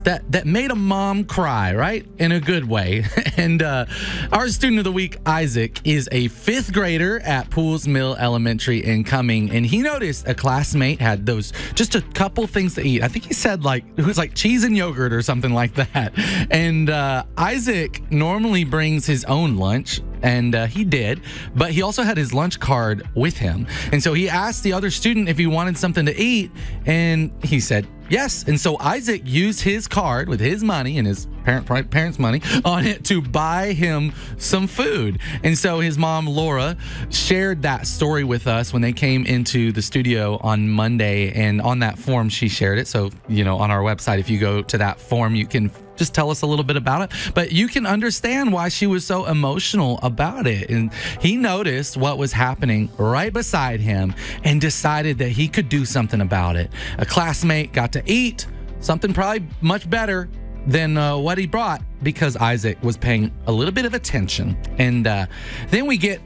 that made a mom cry, right? In a good way. And our student of the week, Isaac, is a 5th grader at Pools Mill Elementary in Cumming, and he noticed a classmate had those just a couple things to eat. I think he said it was like cheese and yogurt or something like that. And Isaac normally brings his own lunch, and he did, but he also had his lunch card with him. And so he asked the other student if he wanted something to eat, and he said yes. And so Isaac used his card with his money and his parents' money on it to buy him some food. And so his mom, Laura, shared that story with us when they came into the studio on Monday. And on that form, she shared it. So, on our website, if you go to that form, you can just tell us a little bit about it. But you can understand why she was so emotional about it. And he noticed what was happening right beside him and decided that he could do something about it. A classmate got to eat something probably much better than what he brought because Isaac was paying a little bit of attention. And then we got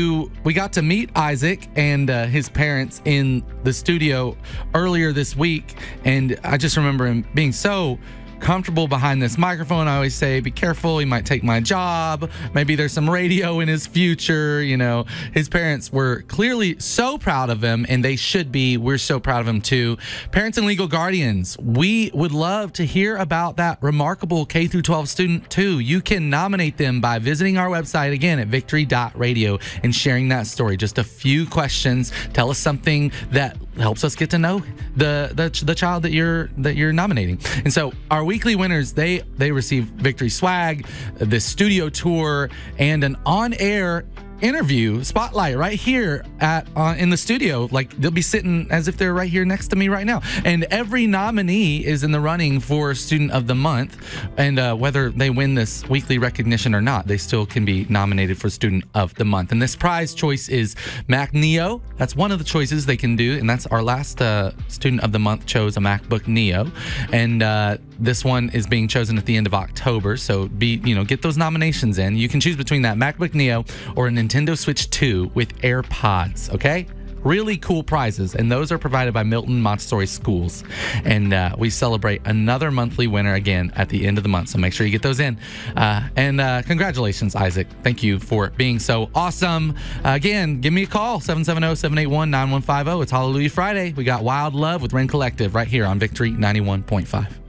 to meet Isaac and his parents in the studio earlier this week. And I just remember him being so comfortable behind this microphone. I always say, be careful, he might take my job. Maybe there's some radio in his future. His parents were clearly so proud of him, and they should be. We're so proud of him too. Parents and legal guardians, we would love to hear about that remarkable K through 12 student too. You can nominate them by visiting our website again at victory.radio and sharing that story. Just a few questions. Tell us something that helps us get to know the child that you're nominating. And so our weekly winners, they receive Victory swag, the studio tour, and an on-air interview spotlight right here in the studio. They'll be sitting as if they're right here next to me right now. And every nominee is in the running for Student of the Month. And whether they win this weekly recognition or not, they still can be nominated for Student of the Month. And this prize choice is Mac Neo. That's one of the choices they can do. And that's our last Student of the Month chose a MacBook Neo. And this one is being chosen at the end of October. So get those nominations in. You can choose between that MacBook Neo or a Nintendo Switch 2 with AirPods, okay? Really cool prizes, and those are provided by Milton Montessori Schools. And we celebrate another monthly winner again at the end of the month, so make sure you get those in. And congratulations, Isaac. Thank you for being so awesome. Again, give me a call, 770-781-9150. It's Hallelujah Friday. We got Wild Love with Ren Collective right here on Victory 91.5.